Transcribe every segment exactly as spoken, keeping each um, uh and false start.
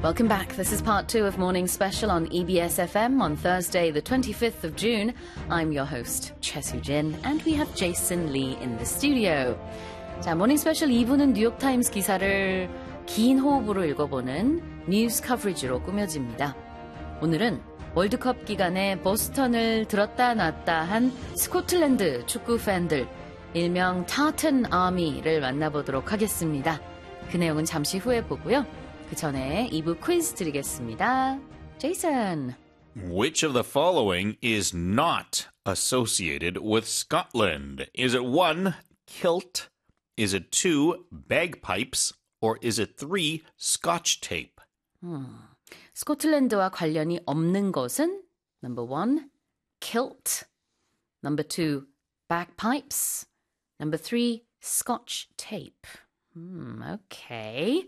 Welcome back. This is part two of Morning Special on E B S F M on Thursday, the twenty-fifth of June. I'm your host, Choi Soo-jin, and we have Jason Lee in the studio. 자, 모닝 스페셜 이 부는 뉴욕타임스 기사를 긴 호흡으로 읽어보는 뉴스 커버리지로 꾸며집니다. 오늘은 월드컵 기간에 보스턴을 들었다 놨다 한 스코틀랜드 축구 팬들, 일명 타튼 아미를 만나보도록 하겠습니다. 그 내용은 잠시 후에 보고요. 그 전에 이 부 퀴즈 드리겠습니다. 제이슨. Which of the following is not associated with Scotland? Is it one, kilt? Is it two, bagpipes? Or is it three, scotch tape? 음, 스코틀랜드와 관련이 없는 것은 number one, kilt. number two, bagpipes. number three, scotch tape. 음, 오케이.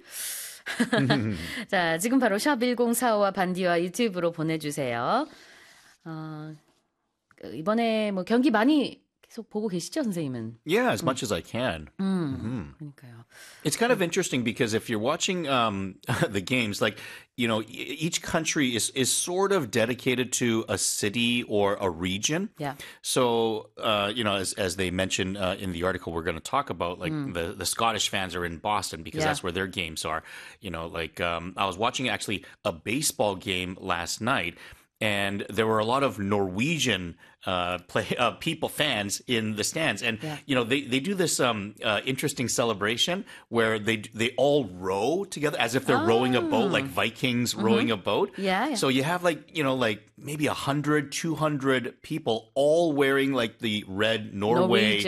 자, 지금 바로 샵 일공사오와 반디와 유튜브로 보내주세요. 어, 이번에 뭐 경기 많이 계속 보고 계시죠, 선생님은? Yeah, as much as I can. 음, Mm-hmm. 그러니까요. It's kind of interesting because if you're watching um, the games, like, you know, e- each country is, is sort of dedicated to a city or a region. Yeah. So, uh, you know, as, as they mentioned uh, in the article we're going to talk about, like the, the Scottish fans are in Boston because Yeah. that's where their games are. You know, like um, I was watching actually a baseball game last night. And there were a lot of Norwegian uh, play, uh, people, fans in the stands. And, Yeah. you know, they, they do this um, uh, interesting celebration where they they all row together as if they're rowing a boat, like Vikings rowing a boat. Yeah, yeah. So you have like, you know, like maybe one hundred, two hundred people all wearing like the red Norway Norwegian